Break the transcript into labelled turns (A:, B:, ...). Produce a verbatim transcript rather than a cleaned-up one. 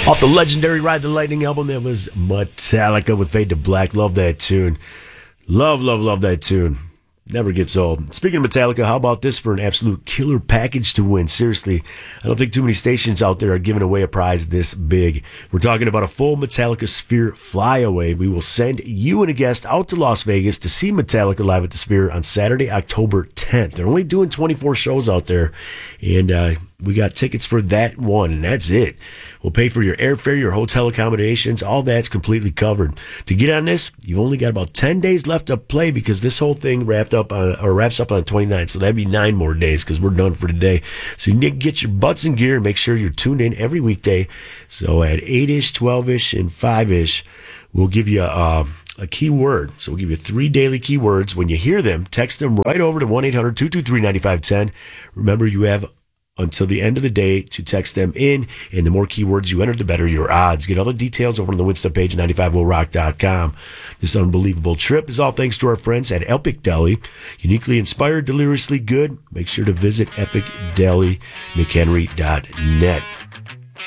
A: Off the legendary Ride the Lightning album, that was Metallica with Fade to Black. Love that tune. Love, love, love that tune. Never gets old. Speaking of Metallica, how about this for an absolute killer package to win? Seriously, I don't think too many stations out there are giving away a prize this big. We're talking about a full Metallica Sphere flyaway. We will send you and a guest out to Las Vegas to see Metallica live at the Sphere on Saturday, October tenth. They're only doing twenty-four shows out there, and uh, we got tickets for that one, and that's it. We'll pay for your airfare, your hotel accommodations. All that's completely covered. To get on this, you've only got about ten days left to play because this whole thing wrapped up on, or wraps up on the twenty-ninth, so that'd be nine more days because we're done for today. So you need to get your butts in gear and make sure you're tuned in every weekday. So at eight-ish, twelve-ish, and five-ish, we'll give you a, a keyword. So we'll give you three daily keywords. When you hear them, text them right over to one eight hundred two two three nine five one zero. Remember, you have until the end of the day to text them in, and the more keywords you enter, the better your odds. Get all the details over on the Winstuff page at nine five will rock dot com. This unbelievable trip is all thanks to our friends at Epic Deli. Uniquely inspired, deliriously good. Make sure to visit epic deli mchenry dot net.